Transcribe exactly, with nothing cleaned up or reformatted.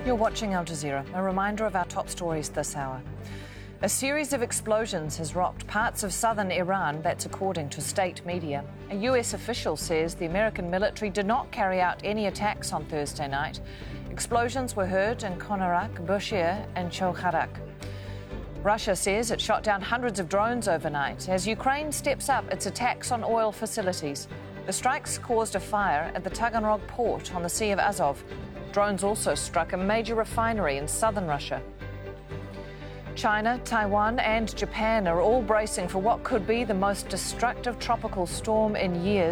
You're watching Al Jazeera. A reminder of our top stories this hour. A series of explosions has rocked parts of southern Iran, that's according to state media. A U S official says the American military did not carry out any attacks on Thursday night. Explosions were heard in Konarak, Bushehr and Chokharak. Russia says it shot down hundreds of drones overnight as Ukraine steps up its attacks on oil facilities. The strikes caused a fire at the Taganrog port on the Sea of Azov. Drones also struck a major refinery in southern Russia. China, Taiwan and Japan are all bracing for what could be the most destructive tropical storm in years.